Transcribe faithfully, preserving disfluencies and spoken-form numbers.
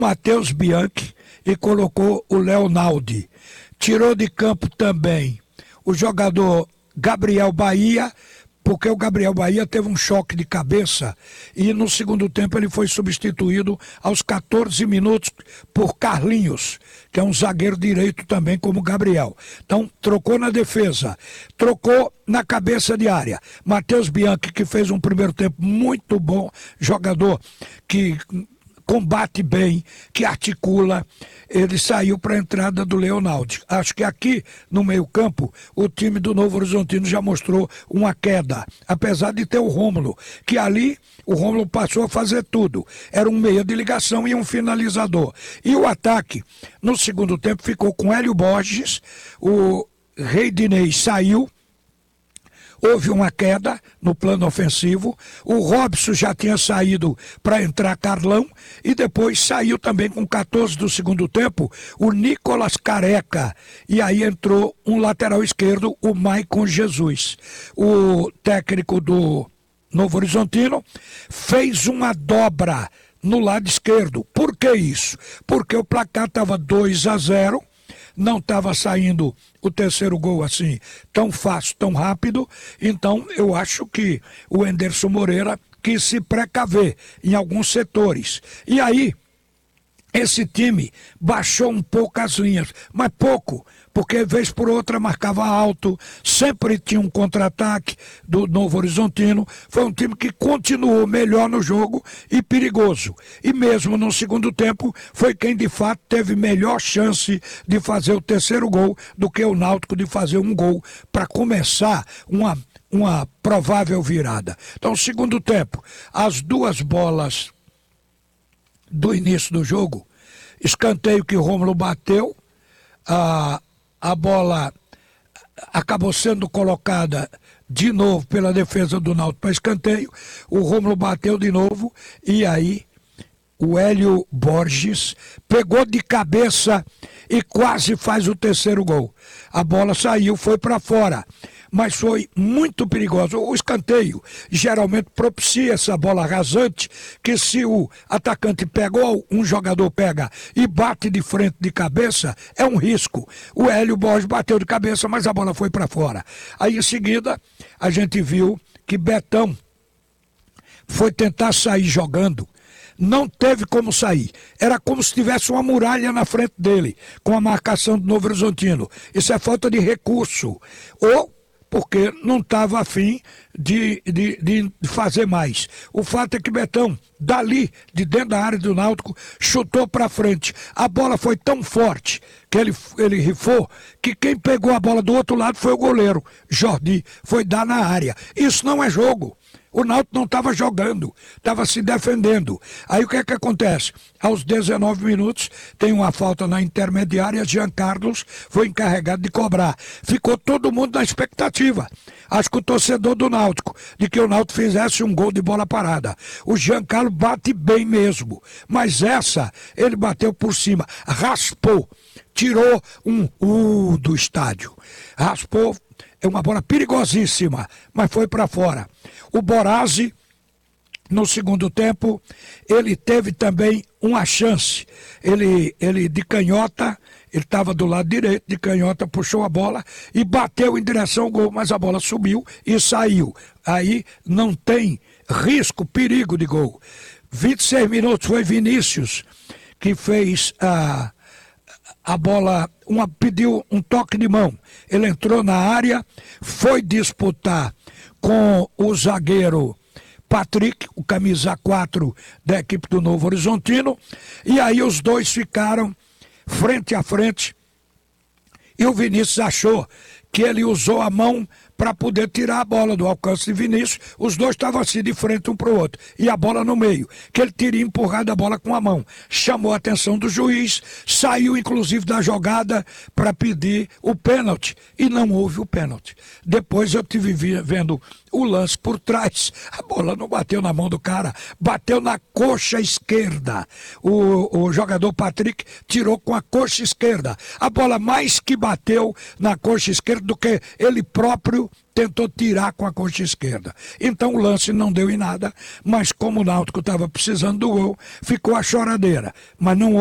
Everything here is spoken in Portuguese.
Matheus Bianchi e colocou o Leonaldi. Tirou de campo também o jogador Gabriel Bahia, porque o Gabriel Bahia teve um choque de cabeça e no segundo tempo ele foi substituído aos quatorze minutos por Carlinhos, que é um zagueiro direito também como o Gabriel. Então trocou na defesa, trocou na cabeça de área. Matheus Bianchi, que fez um primeiro tempo muito bom, jogador que combate bem, que articula, ele saiu para a entrada do Leonaldi. Acho que aqui no meio-campo o time do Novo Horizontino já mostrou uma queda, apesar de ter o Rômulo, que ali o Rômulo passou a fazer tudo. Era um meia de ligação e um finalizador. E o ataque, no segundo tempo, ficou com Hélio Borges, o Rei Dinei saiu. Houve uma queda no plano ofensivo, o Robson já tinha saído para entrar Carlão e depois saiu também com quatorze do segundo tempo o Nicolas Careca e aí entrou um lateral esquerdo, o Maicon Jesus. O técnico do Novo Horizontino fez uma dobra no lado esquerdo. Por que isso? Porque o placar estava dois a zero. Não estava saindo o terceiro gol assim tão fácil, tão rápido, então eu acho que o Enderson Moreira quis se precaver em alguns setores. E aí, esse time baixou um pouco as linhas, mas pouco, porque vez por outra marcava alto, sempre tinha um contra-ataque do Novo Horizontino. Foi um time que continuou melhor no jogo e perigoso. E mesmo no segundo tempo, foi quem de fato teve melhor chance de fazer o terceiro gol do que o Náutico de fazer um gol para começar uma, uma provável virada. Então, segundo tempo, as duas bolas do início do jogo, escanteio que o Rômulo bateu, a, a bola acabou sendo colocada de novo pela defesa do Náutico para escanteio, o Rômulo bateu de novo e aí o Hélio Borges pegou de cabeça e quase faz o terceiro gol. A bola saiu, foi para fora, mas foi muito perigoso. O escanteio geralmente propicia essa bola rasante, que se o atacante pegou, um jogador pega e bate de frente de cabeça, é um risco. O Hélio Borges bateu de cabeça, mas a bola foi para fora. Aí em seguida, a gente viu que Betão foi tentar sair jogando. Não teve como sair. Era como se tivesse uma muralha na frente dele, com a marcação do Novo Horizontino. Isso é falta de recurso. Ou porque não estava afim de, de, de fazer mais. O fato é que Betão, dali, de dentro da área do Náutico, chutou para frente. A bola foi tão forte que ele, ele rifou, que quem pegou a bola do outro lado foi o goleiro, Jordi, foi dar na área. Isso não é jogo. O Náutico não estava jogando, estava se defendendo. Aí o que é que acontece? Aos dezenove minutos, tem uma falta na intermediária, Jean Carlos foi encarregado de cobrar. Ficou todo mundo na expectativa. Acho que o torcedor do Náutico, de que o Náutico fizesse um gol de bola parada. O Jean Carlos bate bem mesmo, mas essa, ele bateu por cima, raspou, tirou um U do estádio. Raspou, é uma bola perigosíssima, mas foi para fora. O Borazzi, no segundo tempo, ele teve também uma chance. Ele, ele de canhota, ele estava do lado direito, de canhota, puxou a bola e bateu em direção ao gol, mas a bola subiu e saiu. Aí não tem risco, perigo de gol. vinte e seis minutos foi Vinícius que fez a... A bola, uma, pediu um toque de mão. Ele entrou na área, foi disputar com o zagueiro Patrick, o camisa quatro da equipe do Novo Horizontino. E aí os dois ficaram frente a frente. E o Vinícius achou que ele usou a mão para poder tirar a bola do alcance de Vinícius. Os dois estavam assim de frente um para o outro. E a bola no meio, que ele teria empurrado a bola com a mão. Chamou a atenção do juiz, saiu inclusive da jogada para pedir o pênalti. E não houve o pênalti. Depois eu tive vendo o lance por trás, a bola não bateu na mão do cara, bateu na coxa esquerda. O, o jogador Patrick tirou com a coxa esquerda. A bola mais que bateu na coxa esquerda do que ele próprio tentou tirar com a coxa esquerda. Então o lance não deu em nada, mas como o Náutico estava precisando do gol, ficou a choradeira. Mas não